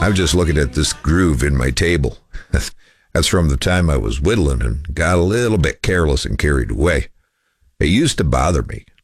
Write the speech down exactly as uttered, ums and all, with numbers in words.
I'm just looking at this groove in my table. That's from the time I was whittling and got a little bit careless and carried away. It used to bother me.